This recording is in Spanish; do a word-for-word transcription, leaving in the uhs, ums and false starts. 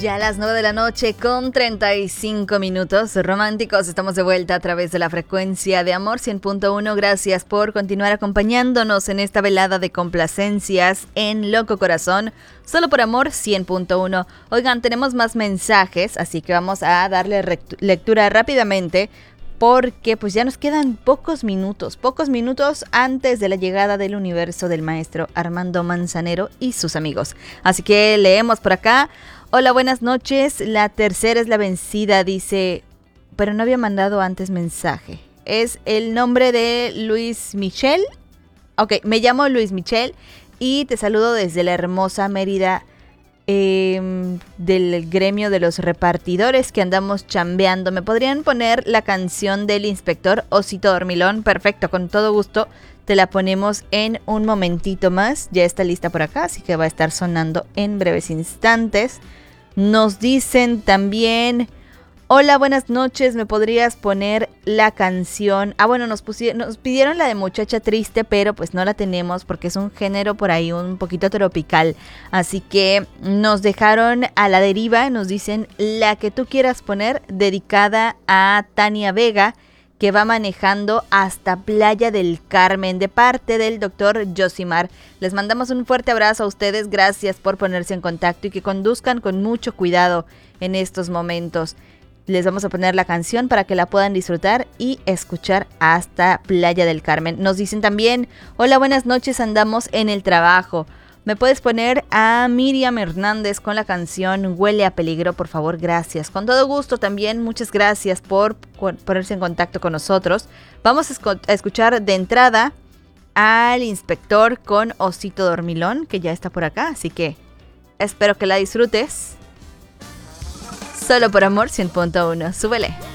Ya a las nueve de la noche con treinta y cinco minutos románticos. Estamos de vuelta a través de la frecuencia de Amor cien punto uno. Gracias por continuar acompañándonos en esta velada de complacencias en Loco Corazón, solo por Amor cien punto uno. Oigan, tenemos más mensajes, así que vamos a darle rect- lectura rápidamente, porque pues ya nos quedan pocos minutos, pocos minutos antes de la llegada del universo del maestro Armando Manzanero y sus amigos. Así que leemos por acá. Hola, buenas noches. La tercera es la vencida, dice, pero no había mandado antes mensaje. Es el nombre de Luis Michel. Ok, me llamo Luis Michel y te saludo desde la hermosa Mérida, eh, del gremio de los repartidores que andamos chambeando. ¿Me podrían poner la canción del inspector Osito Dormilón? Perfecto, con todo gusto. Te la ponemos en un momentito más. Ya está lista por acá, así que va a estar sonando en breves instantes. Nos dicen también, hola, buenas noches, ¿me podrías poner la canción? Ah, bueno, nos, pusieron, nos pidieron la de Muchacha Triste, pero pues no la tenemos porque es un género por ahí un poquito tropical. Así que nos dejaron a la deriva, nos dicen la que tú quieras poner, dedicada a Tania Vega, que va manejando hasta Playa del Carmen, de parte del doctor Josimar. Les mandamos un fuerte abrazo a ustedes, gracias por ponerse en contacto y que conduzcan con mucho cuidado en estos momentos. Les vamos a poner la canción para que la puedan disfrutar y escuchar hasta Playa del Carmen. Nos dicen también, hola, buenas noches, andamos en el trabajo. ¿Me puedes poner a Miriam Hernández con la canción Huele a Peligro, por favor? Gracias. Con todo gusto también, muchas gracias por ponerse en contacto con nosotros. Vamos a, escu- a escuchar de entrada al inspector con Osito Dormilón, que ya está por acá, así que espero que la disfrutes. Solo por Amor cien punto uno. Súbele.